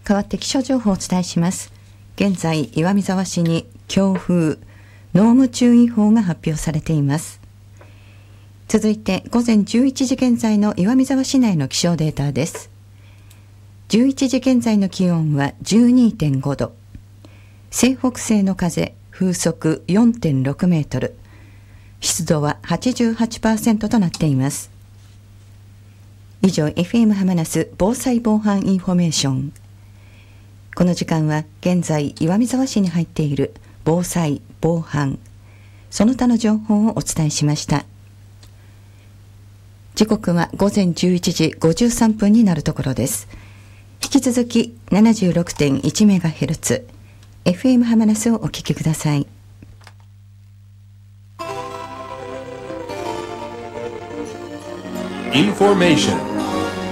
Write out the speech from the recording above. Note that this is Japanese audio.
代わって気象情報をお伝えします。現在岩見沢市に強風濃霧注意報が発表されています。続いて午前11時現在の岩見沢市内の気象データです。11時現在の気温は 12.5 度、西北西の風風速 4.6 メートル、湿度は 88% となっています。以上 FM 浜那須防災防犯インフォメーション。この時間は現在岩見沢市に入っている防災防犯その他の情報をお伝えしました。時刻は午前11時53分になるところです。引き続き 76.1MHz FM 浜那須をお聞きください。 Information